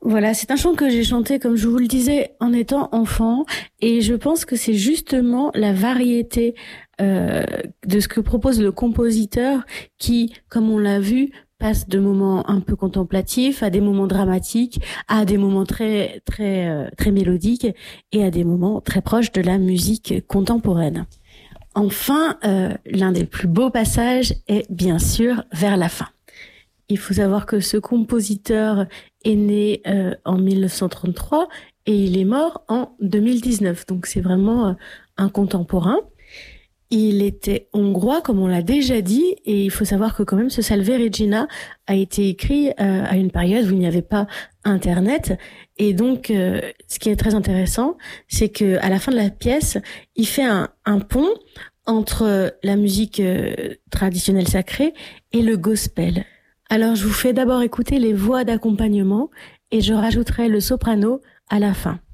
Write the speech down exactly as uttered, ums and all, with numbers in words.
Voilà, c'est un chant que j'ai chanté, comme je vous le disais, en étant enfant, et je pense que c'est justement la variété euh, de ce que propose le compositeur qui, comme on l'a vu, passe de moments un peu contemplatifs à des moments dramatiques, à des moments très très euh, très mélodiques et à des moments très proches de la musique contemporaine. Enfin, euh, l'un des plus beaux passages est bien sûr vers la fin. Il faut savoir que ce compositeur est né euh, en mille neuf cent trente-trois et il est mort en deux mille dix-neuf. Donc c'est vraiment euh, un contemporain. Il était hongrois, comme on l'a déjà dit, et il faut savoir que quand même ce Salve Regina a été écrit euh, à une période où il n'y avait pas Internet. Et donc, euh, ce qui est très intéressant, c'est que à la fin de la pièce, il fait un, un pont entre la musique euh, traditionnelle sacrée et le gospel. Alors, je vous fais d'abord écouter les voix d'accompagnement et je rajouterai le soprano à la fin.